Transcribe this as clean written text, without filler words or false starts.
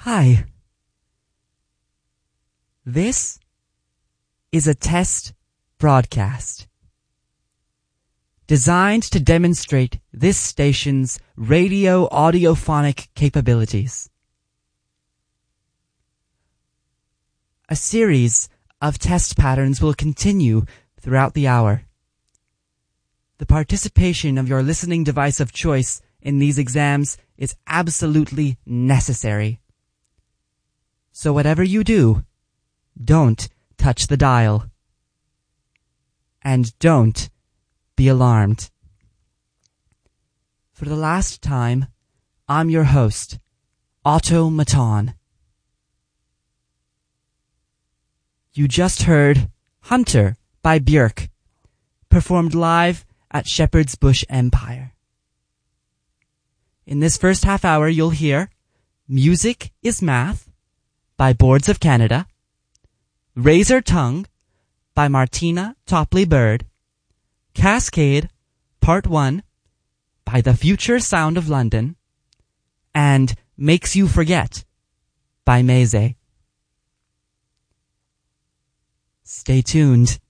Hi. This is a test broadcast designed to demonstrate this station's radio audiophonic capabilities. A series of test patterns will continue throughout the hour. The participation of your listening device of choice in these exams is absolutely necessary. So whatever you do, don't touch the dial. And don't be alarmed. For the last time, I'm your host, Automaton. You just heard Hunter by Björk, performed live at Shepherd's Bush Empire. In this first half hour, you'll hear Music is Math by Boards of Canada, Razor Tongue by Martina Topley-Bird, Cascade Part 1 by The Future Sound of London, and Makes You Forget by Maze. Stay tuned.